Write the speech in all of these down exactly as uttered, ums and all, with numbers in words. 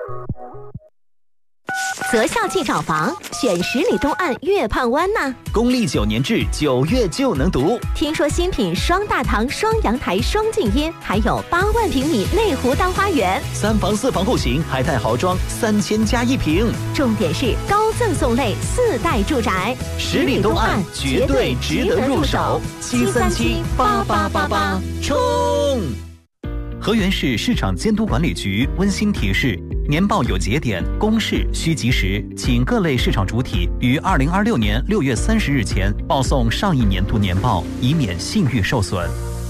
择校即找房，选十里东岸月畔湾呐。 公历九年制，九月就能读。 听说新品双大堂、双阳台、双静音，还有八万平米内湖大花园， 三房四房户型，还带豪装，三千加一平。 重点是高赠送类四代住宅， 十里东岸绝对值得入手。七三七八八八八，冲！河源市市场监督管理局温馨提示：年报有节点，公示需及时，请各类市场主体于二零二六年六月三十日前报送上一年度年报，以免信誉受损。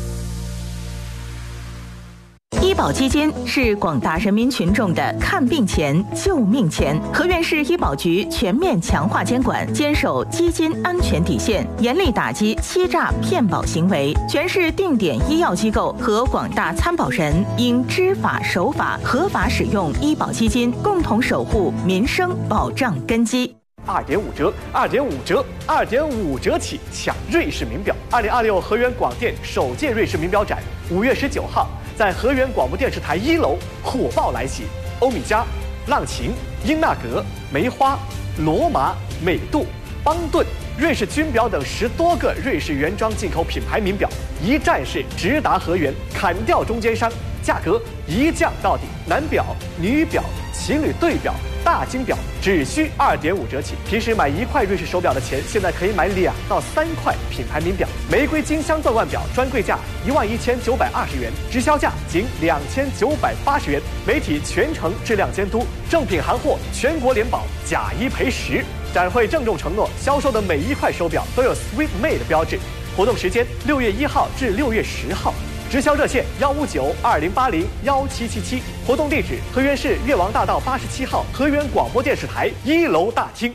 医保基金是广大人民群众的看病钱、救命钱。河源市医保局全面强化监管，坚守基金安全底线，严厉打击欺诈骗保行为。全市定点医药机构和广大参保人应知法守法，合法使用医保基金，共同守护民生保障根基。 二点五折，二点五折，二点五折起抢瑞士名表！二零二六河源广电首届瑞士名表展，五月十九号在河源广播电视台一楼火爆来袭，欧米茄、浪琴、英纳格、梅花、罗马、美度、邦顿、瑞士军表等十多个瑞士原装进口品牌名表，一站式直达河源，砍掉中间商，价格一降到底。男表、女表、情侣对表、大金表只需二点五折起。平时买一块瑞士手表的钱，现在可以买两到三块品牌名表。玫瑰金镶钻腕表专柜价一万一千九百二十元，直销价仅两千九百八十元。媒体全程质量监督，正品行货全国联保，假一赔十。展会郑重承诺，销售的每一块手表都有 Sweet Made 标志。活动时间六月一号至六月十号。直销热线幺五九二零八零幺七七七，活动地址河源市越王大道八十七号河源广播电视台一楼大厅。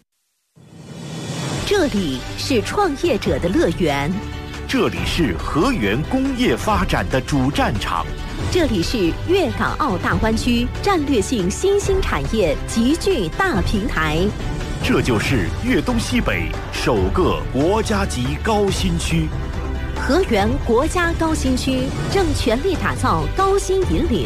这里是创业者的乐园， 这里是河源工业发展的主战场， 这里是粤港澳大湾区战略性新兴产业集聚大平台， 这就是粤东西北首个国家级高新区。 河源国家高新区正全力打造高新引领